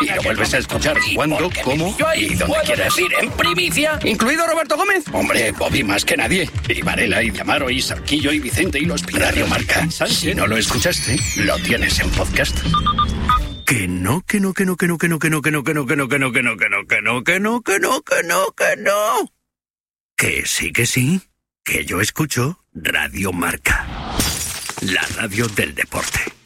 Y lo vuelves a escuchar cuando, cómo y donde quieras. Decir en primicia, ¿Incluido Roberto Gómez? Hombre, Bobby más que nadie. Y Varela, y Amaro, y Sarquillo, y Vicente, y los Radio Marca. Si no lo escuchaste, lo tienes en podcast. Que no. Que sí. Que yo escucho Radio Marca. La radio del deporte.